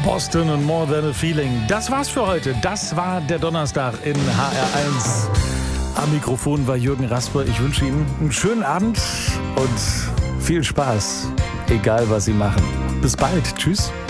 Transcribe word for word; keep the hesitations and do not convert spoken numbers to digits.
Boston und More Than a Feeling. Das war's für heute. Das war der Donnerstag in H R eins. Am Mikrofon war Jürgen Rasper. Ich wünsche Ihnen einen schönen Abend und viel Spaß, egal was Sie machen. Bis bald. Tschüss.